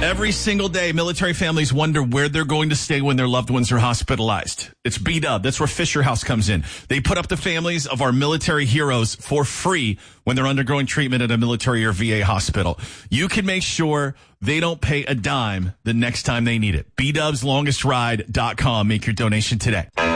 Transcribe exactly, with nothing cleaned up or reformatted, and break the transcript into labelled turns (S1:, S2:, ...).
S1: Every single day, military families wonder where they're going to stay when their loved ones are hospitalized. It's B-Dub. That's where Fisher House comes in. They put up the families of our military heroes for free when they're undergoing treatment at a military or V A hospital. You can make sure they don't pay a dime the next time they need it. B Dubs Longest Ride dot com. Make your donation today.